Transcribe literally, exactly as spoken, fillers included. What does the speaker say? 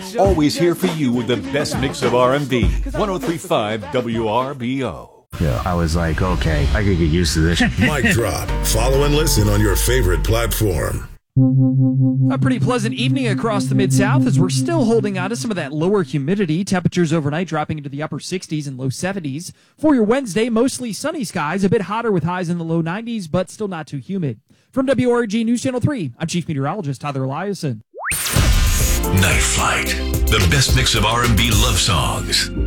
Always here for you with the best mix of R and B. one oh three point five W R B O. Yeah, I was like, okay, I could get used to this. Mic drop. Follow and listen on your favorite platform. A pretty pleasant evening across the Mid-South as we're still holding on to some of that lower humidity. Temperatures overnight dropping into the upper sixties and low seventies. For your Wednesday, mostly sunny skies, a bit hotter with highs in the low nineties, but still not too humid. From W R G News Channel three, I'm Chief Meteorologist Tyler Eliason. Night Flight, the best mix of R and B love songs.